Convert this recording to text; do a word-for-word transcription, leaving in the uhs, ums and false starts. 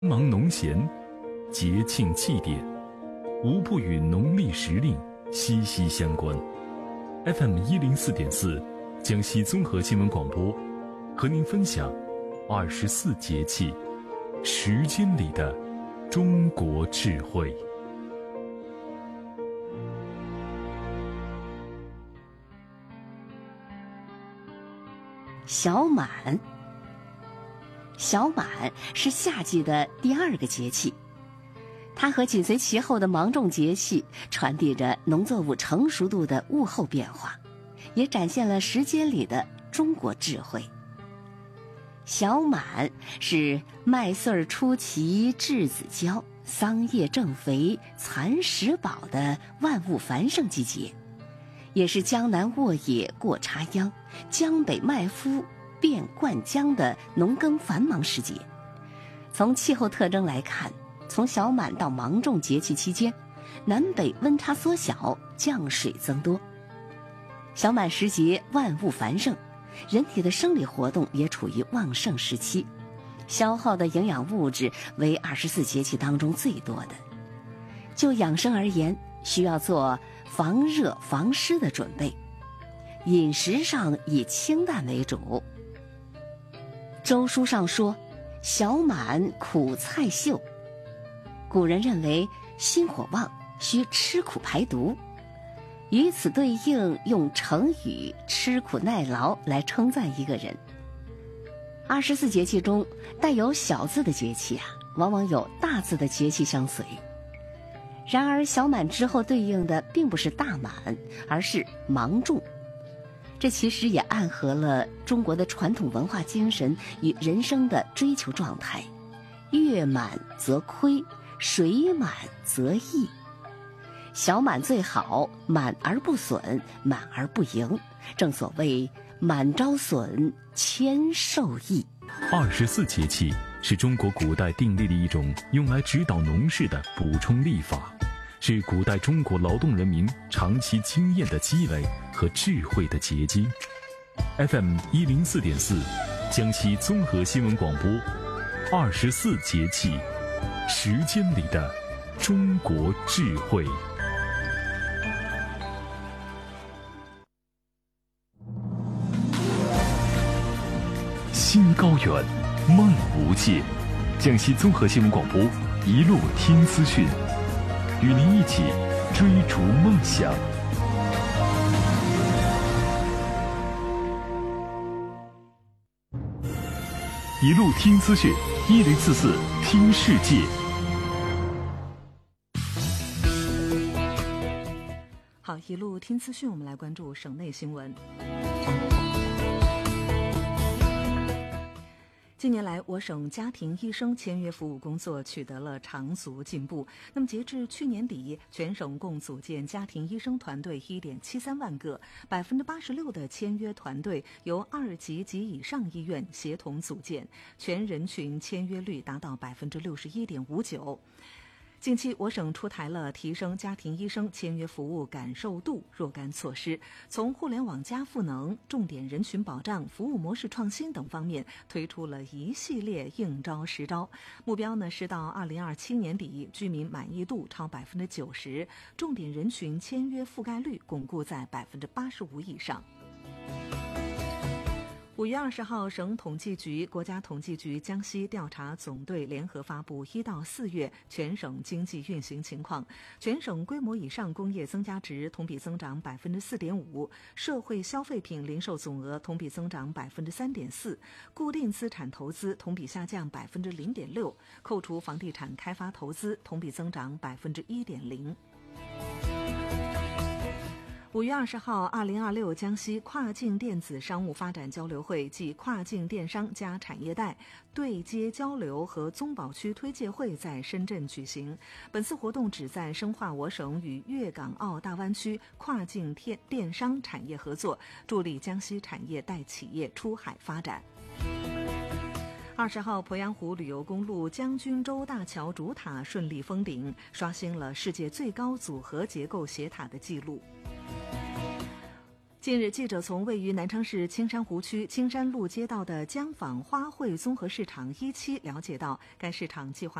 忙农闲，节庆祭典，无不与农历时令息息相关。F M 一零四点四，江西综合新闻广播，和您分享二十四节气，时间里的中国智慧。 小满，小满是夏季的第二个节气，它和紧随其后的芒种节气传递着农作物成熟度的物候变化，也展现了时间里的中国智慧。小满是麦穗出齐稚子交，桑叶正肥蚕食饱的万物繁盛季节，也是江南沃野过插秧，江北麦夫遍灌浆的农耕繁忙时节。从气候特征来看，从小满到芒种节气期间，南北温差缩小，降水增多。小满时节万物繁盛，人体的生理活动也处于旺盛时期，消耗的营养物质为二十四节气当中最多的。就养生而言，需要做防热防湿的准备，饮食上以清淡为主。周书上说，小满苦菜秀，古人认为心火旺，需吃苦排毒，与此对应用成语吃苦耐劳来称赞一个人。二十四节气中带有小字的节气啊，往往有大字的节气相随。然而小满之后对应的并不是大满，而是芒种。这其实也暗合了中国的传统文化精神与人生的追求状态。月满则亏，水满则溢。小满最好，满而不损，满而不盈，正所谓满招损，谦受益。 二十四节气是中国古代订立的一种用来指导农事的补充历法，是古代中国劳动人民长期经验的积累和智慧的结晶。F M 一零四点四，江西综合新闻广播，二十四节气，时间里的中国智慧。心高远，梦无界。江西综合新闻广播，一路听资讯，与您一起追逐梦想。一路听资讯，一零四四听世界。 好，一路听资讯，我们来关注省内新闻。近年来，我省家庭医生签约服务工作取得了长足进步。那么，截至去年底，全省共组建家庭医生团队一点七三万个，百分之八十六的签约团队由二级及以上医院协同组建，全人群签约率达到百分之六十一点五九。近期，我省出台了提升家庭医生签约服务感受度若干措施，从互联网加赋能、重点人群保障、服务模式创新等方面推出了一系列应招实招。目标呢是到二零二七年底，居民满意度超百分之九十，重点人群签约覆盖率巩固在百分之八十五以上。五月二十号，省统计局、国家统计局江西调查总队联合发布一到四月全省经济运行情况。全省规模以上工业增加值同比增长百分之四点五，社会消费品零售总额同比增长百分之三点四，固定资产投资同比下降百分之零点六，扣除房地产开发投资同比增长百分之一点零。五月二十号，二零二六江西跨境电子商务发展交流会暨跨境电商加产业带对接交流和综保区推介会在深圳举行。本次活动旨在深化我省与粤港澳大湾区跨境电电商产业合作，助力江西产业带企业出海发展。二十号，鄱阳湖旅游公路将军洲大桥主塔顺利封顶，刷新了世界最高组合结构斜塔的记录。 近日，记者从位于南昌市青山湖区青山路街道的江坊花卉综合市场一期了解到，该市场计划